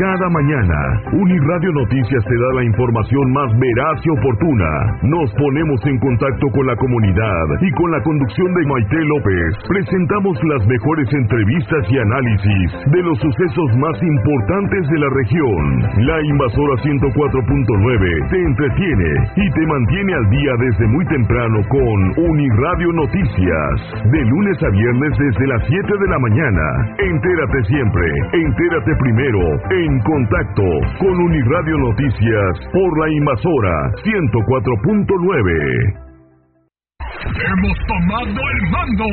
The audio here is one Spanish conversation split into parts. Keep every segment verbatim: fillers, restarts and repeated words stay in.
Cada mañana, Uniradio Noticias te da la información más veraz y oportuna. Nos ponemos en contacto con la comunidad y con la conducción de Maite López presentamos las mejores entrevistas y análisis de los sucesos más importantes de la región. La Invasora ciento cuatro punto nueve te entretiene y te mantiene al día desde muy temprano con Uniradio Noticias. De lunes a viernes desde las siete de la mañana. Entérate siempre, entérate primero, en contacto con Uniradio Noticias por la Invasora ciento cuatro punto nueve. ¡Hemos tomado el mando!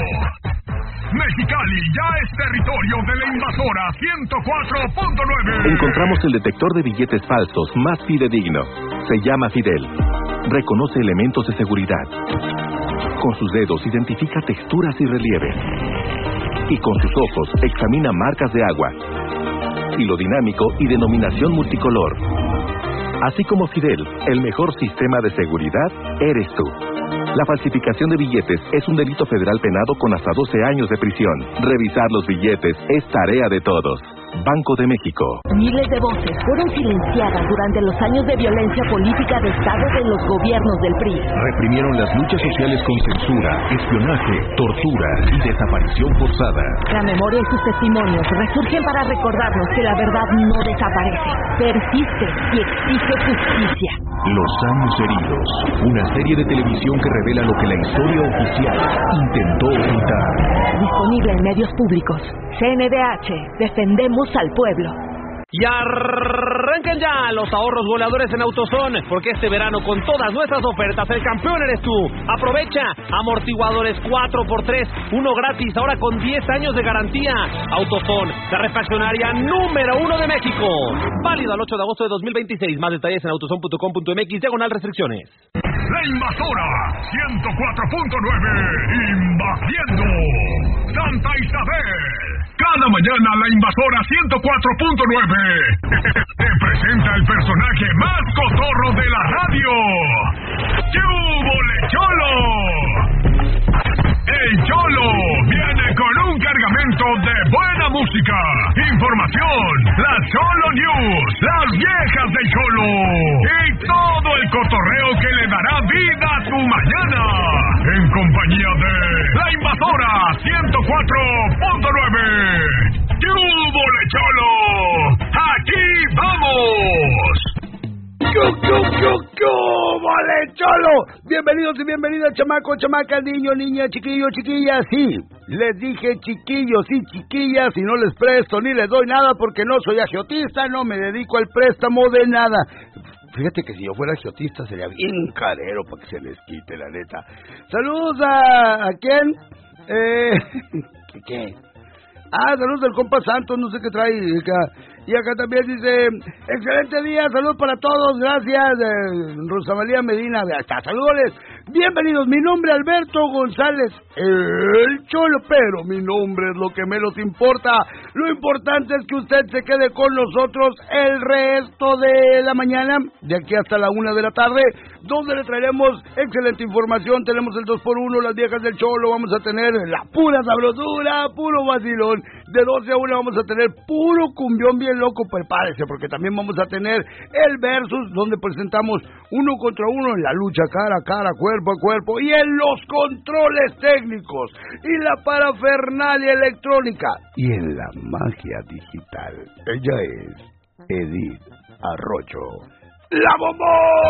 Mexicali ya es territorio de la Invasora ciento cuatro punto nueve. Encontramos el detector de billetes falsos más fidedigno. Se llama Fidel. Reconoce elementos de seguridad. Con sus dedos identifica texturas y relieves. Y con sus ojos examina marcas de agua. Hilo dinámico y denominación multicolor. Así como Fidel, el mejor sistema de seguridad eres tú. La falsificación de billetes es un delito federal penado con hasta doce años de prisión. Revisar los billetes es tarea de todos. Banco de México. Miles de voces fueron silenciadas durante los años de violencia política de Estado de los gobiernos del P R I. Reprimieron las luchas sociales con censura, espionaje, tortura y desaparición forzada. La memoria y sus testimonios resurgen para recordarnos que la verdad no desaparece, persiste y exige justicia. Los años heridos. Una serie de televisión que revela lo que la historia oficial intentó ocultar. Disponible en medios públicos. C N D H. Defendemos al pueblo. Y arranquen ya los ahorros goleadores en AutoZone, porque este verano con todas nuestras ofertas el campeón eres tú. Aprovecha amortiguadores cuatro por tres, uno gratis, ahora con diez años de garantía. AutoZone, la refaccionaria número uno de México. Válido al ocho de agosto de dos mil veintiséis. Más detalles en autozone punto com punto m x, diagonal restricciones. La Invasora ciento cuatro punto nueve, invadiendo Santa Isabel. Cada mañana la Invasora ciento cuatro punto nueve te presenta el personaje más cotorro de la radio. ¡Yúbole Cholo! El Cholo viene con un cargamento de buena música, información, las Cholo News, las viejas del Cholo y todo el cotorreo que le dará vida a tu mañana. En compañía de la Invasora ciento cuatro punto nueve. ¡Yúbole Cholo! ¡Aquí vamos! ¡Yo, yo, yo, yo! ¡Vale, Cholo! Bienvenidos y bienvenidas, chamacos, chamacas, niños, niñas, chiquillos, chiquillas. Sí, les dije chiquillos y chiquillas y no les presto ni les doy nada porque no soy agiotista, no me dedico al préstamo de nada. Fíjate que si yo fuera agiotista sería bien carero para que se les quite, la neta. Saludos a... ¿a quién? Eh... ¿Qué? Ah, saludos al compa Santos, no sé qué trae acá. Y acá también dice, excelente día, saludos para todos, gracias, eh, Rosa María Medina, hasta saludos, bienvenidos, mi nombre es Alberto González, el Cholo, pero mi nombre es lo que menos importa, lo importante es que usted se quede con nosotros el resto de la mañana, de aquí hasta la una de la tarde, donde le traeremos excelente información, tenemos el dos por uno, las viejas del Cholo, vamos a tener la pura sabrosura, puro vacilón, de doce a una vamos a tener puro cumbión bien loco, prepárese, porque también vamos a tener el Versus, donde presentamos uno contra uno en la lucha cara a cara, cuerpo a cuerpo, y en los controles técnicos, y la parafernalia electrónica, y en la magia digital. Ella es Edith Arroyo. ¡La bombó!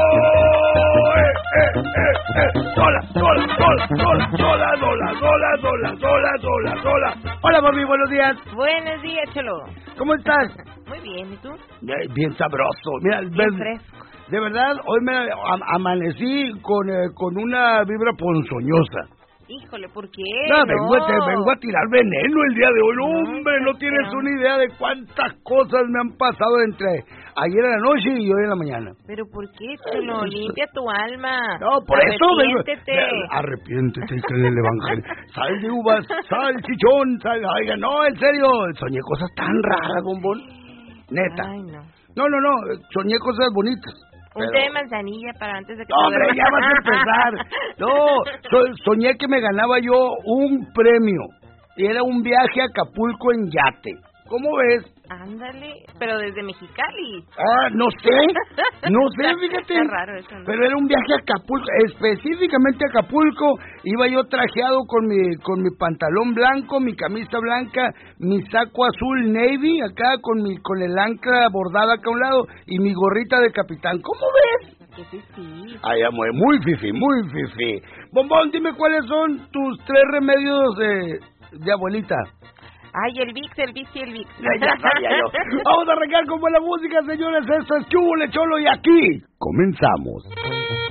¡Eh, eh, eh, eh! ¡Sola, sola, sola, sola, sola, sola, sola, sola, sola, sola, sola! Hola, mami, buenos días. Buenos días, Cholo. ¿Cómo estás? Muy bien, ¿y tú? Eh, bien sabroso. Mira, bien ven, fresco. De verdad, hoy me am- amanecí con, eh, con una vibra ponzoñosa. Híjole, ¿por qué? No, no. Vengo, te, vengo a tirar veneno el día de hoy. No, hombre, no tienes pero... una idea de cuántas cosas me han pasado entre ayer en la noche y hoy en la mañana. ¿Pero por qué, Cholo? Limpia tu alma. No, por eso vengo. Arrepiéntete. Arrepiéntete, que en el evangelio. Sal de uvas, sal chichón, sal. Oiga, no, en serio, soñé cosas tan raras, bombón. Neta. Ay, no. No, no, no, soñé cosas bonitas. Un té de manzanilla para antes de que... No, hombre, ya vas a empezar. No, so, soñé que me ganaba yo un premio. Y era un viaje a Acapulco en yate. ¿Cómo ves? Ándale, pero desde Mexicali. Ah, no sé, no sé, fíjate. Qué raro eso, ¿no? Pero era un viaje a Acapulco, específicamente a Acapulco. Iba yo trajeado con mi con mi pantalón blanco, mi camisa blanca, mi saco azul navy, acá con mi con el ancla bordada acá a un lado y mi gorrita de capitán. ¿Cómo ves? Qué fifí. Ay, muy, muy fifi, muy fifi. Bombón, dime cuáles son tus tres remedios de, de abuelita. Ay, el Vicks, el Vicks y el Vicks. Ya, ya sabía yo. Vamos a arrancar con buena música, señores. Esto es Chúbole Cholo y aquí comenzamos.